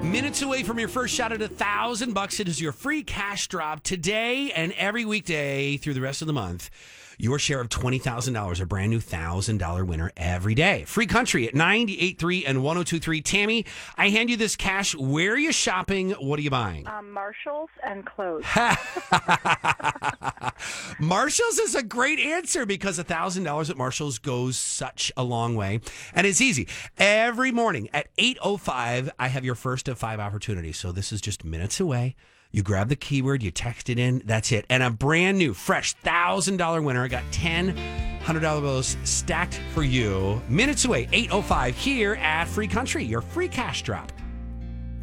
Minutes away from your first shot at $1,000. It is your free cash drop today and every weekday through the rest of the month. Your share of $20,000, a brand new $1,000 winner every day. Free country at 98.3 and 102.3. Tammy, I hand you this cash. Where are you shopping? What are you buying? Marshalls and clothes. Marshalls is a great answer because $1,000 at Marshalls goes such a long way. And it's easy. Every morning at 8:05, I have your first of 5 opportunities. So this is just minutes away. You grab the keyword, you text it in, that's it. And a brand new, fresh $1,000 winner. I got 10 $100 bills stacked for you. Minutes away, 8:05 here at Free Country, your free cash drop.